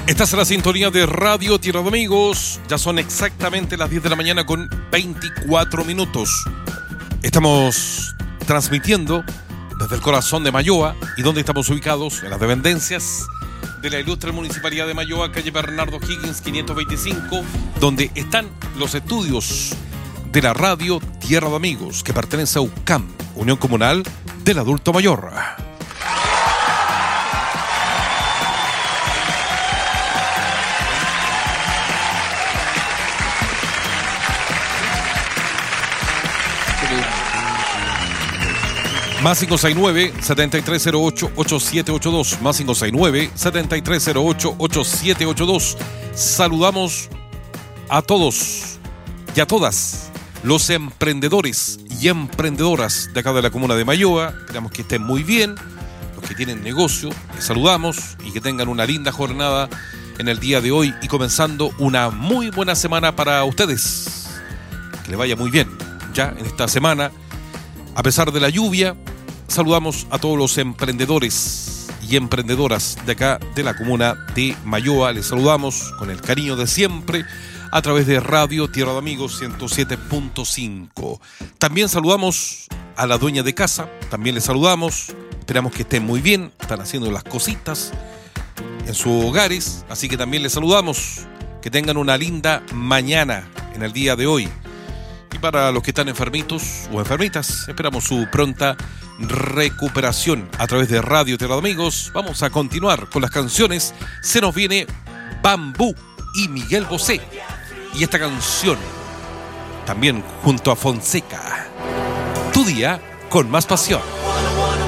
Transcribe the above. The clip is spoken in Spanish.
Estás en la sintonía de Radio Tierra de Amigos. Ya son exactamente las 10 de la mañana con 24 minutos. Estamos transmitiendo desde el corazón de Mayoa. ¿Y dónde estamos ubicados? En las dependencias de la ilustre Municipalidad de Mayoa, calle Bernardo Higgins 525, donde están los estudios de la Radio Tierra de Amigos, que pertenece a UCAM, Unión Comunal del Adulto Mayor. Más 569-7308-8782. Más 569-7308-8782. Saludamos a todos y a todas los emprendedores y emprendedoras de acá de la comuna de Mayoa. Esperamos que estén muy bien. Los que tienen negocio, les saludamos y que tengan una linda jornada en el día de hoy y comenzando una muy buena semana para ustedes. Que le vaya muy bien ya en esta semana. A pesar de la lluvia, saludamos a todos los emprendedores y emprendedoras de acá de la comuna de Mayoa. Les saludamos con el cariño de siempre a través de Radio Tierra de Amigos 107.5. También saludamos a la dueña de casa, también les saludamos. Esperamos que estén muy bien, están haciendo las cositas en sus hogares, así que también les saludamos. Que tengan una linda mañana en el día de hoy. Y para los que están enfermitos o enfermitas, esperamos su pronta recuperación a través de Radio Tierra de Amigos. Vamos a continuar con las canciones. Se nos viene Bambú y Miguel Bosé. Y esta canción también junto a Fonseca. Tu día con más pasión.